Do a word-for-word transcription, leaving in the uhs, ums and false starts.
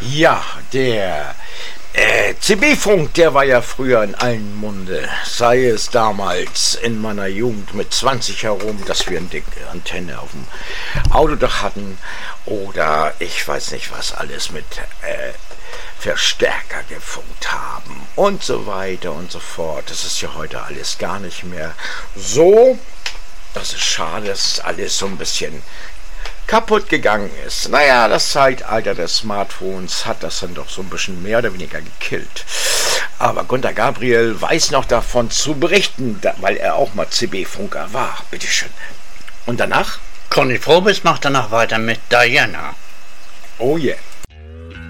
Ja, der äh, C B-Funk, der war ja früher in allen Munde. Sei es damals in meiner Jugend mit zwanzig herum, dass wir eine dicke Antenne auf dem Autodach hatten. Oder ich weiß nicht was alles mit äh, Verstärker gefunkt haben. Und so weiter und so fort. Das ist ja heute alles gar nicht mehr so. Das ist schade, dass alles so ein bisschen kaputt gegangen ist. Naja, das Zeitalter des Smartphones hat das dann doch so ein bisschen mehr oder weniger gekillt. Aber Gunter Gabriel weiß noch davon zu berichten, weil er auch mal C B-Funker war. Bitteschön. Und danach? Conny Frobis macht danach weiter mit Diana. Oh yeah.